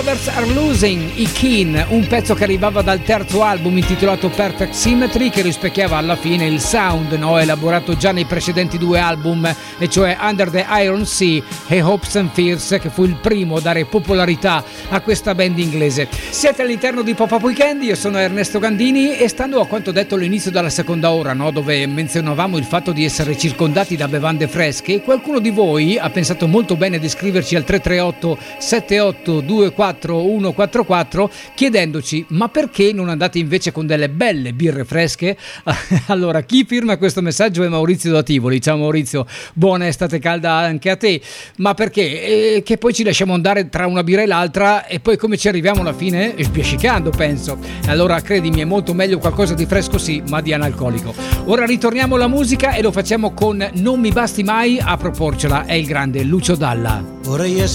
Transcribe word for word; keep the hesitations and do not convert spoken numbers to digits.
Lovers Are Losing, i Keane, un pezzo che arrivava dal terzo album intitolato Perfect Symmetry, che rispecchiava alla fine il sound, no, elaborato già nei precedenti due album, e cioè Under the Iron Sea e Hopes and Fears, che fu il primo a dare popolarità a questa band inglese. Siete all'interno di Pop-Up Weekend, io sono Ernesto Gandini e stando a quanto detto all'inizio della seconda ora, no, dove menzionavamo il fatto di essere circondati da bevande fresche, qualcuno di voi ha pensato molto bene di scriverci al tre tre otto sette otto due quattro uno quattro quattro chiedendoci: ma perché non andate invece con delle belle birre fresche? Allora, chi firma questo messaggio è Maurizio da Tivoli. Ciao Maurizio, buona estate calda anche a te. Ma perché? Eh, che poi ci lasciamo andare tra una birra e l'altra e poi come ci arriviamo alla fine? Sbiascicando, penso. Allora credimi, è molto meglio qualcosa di fresco sì, ma di analcolico. Ora ritorniamo alla musica e lo facciamo con Non mi basti mai a proporcela, è il grande Lucio Dalla. Vorrei